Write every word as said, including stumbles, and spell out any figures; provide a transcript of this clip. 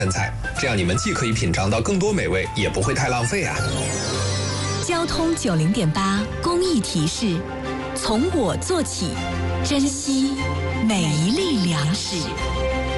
菜，这样你们既可以品尝到更多美味，也不会太浪费啊。 交通九零点八公益提示：从我做起，珍惜每一粒粮食。